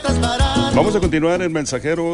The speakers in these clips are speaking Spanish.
Vamos a continuar en Mensajero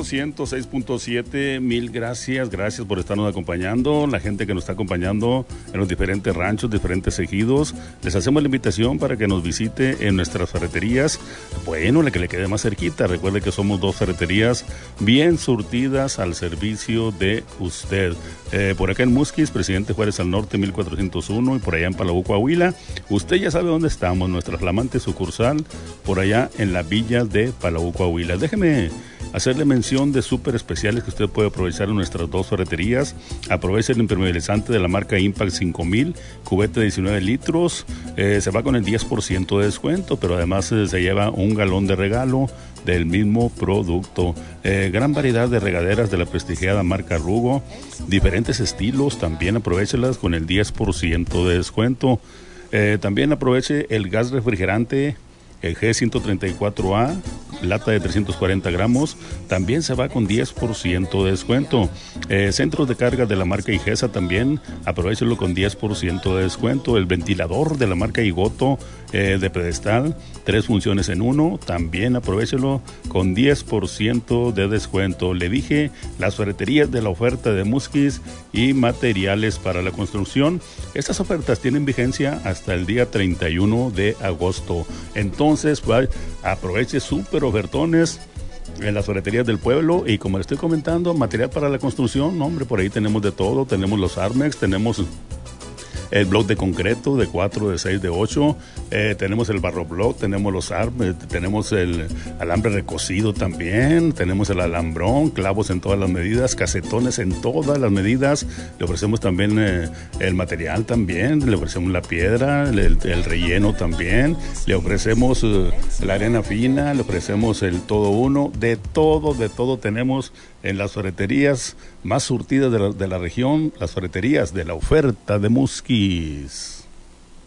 106.7. Mil gracias por estarnos acompañando. La gente que nos está acompañando en los diferentes ranchos, diferentes ejidos, les hacemos la invitación para que nos visite en nuestras ferreterías. Bueno, la que le quede más cerquita. Recuerde que somos 2 ferreterías bien surtidas al servicio de usted. Por acá en Musquis, Presidente Juárez al Norte 1401, y por allá en Palau, Coahuila. Usted ya sabe dónde estamos, nuestra flamante sucursal por allá en la villa de Palau, Coahuila. Déjeme hacerle mención de súper especiales que usted puede aprovechar en nuestras 2 ferreterías. Aproveche el impermeabilizante de la marca Impact 5000, cubete de 19 litros. Se va con el 10% de descuento, pero además se lleva un galón de regalo del mismo producto. Gran variedad de regaderas de la prestigiada marca Rugo, diferentes estilos, también aprovéchelas con el 10% de descuento. También aproveche el gas refrigerante, el G134A, lata de 340 gramos, también se va con 10% de descuento. Centros de carga de la marca Igesa también, aprovechelo con 10% de descuento. El ventilador de la marca Igoto de pedestal, 3 funciones en 1, también aprovechelo con 10% de descuento. Le dije, las ferreterías de la oferta de Musquis y materiales para la construcción. Estas ofertas tienen vigencia hasta el día 31 de agosto. Entonces, aproveche súper ofertones en las ferreterías del pueblo. Y como le estoy comentando, material para la construcción, hombre, por ahí tenemos de todo. Tenemos los Armex, tenemos el block de concreto de 4, de 6, de 8, tenemos el barro block, tenemos los armes, tenemos el alambre recocido también, tenemos el alambrón, clavos en todas las medidas, casetones en todas las medidas. Le ofrecemos también el material también, le ofrecemos la piedra, el relleno también, le ofrecemos la arena fina, le ofrecemos el todo uno, de todo tenemos en las ferreterías más surtidas de la región, las ferreterías de la oferta de Musquis.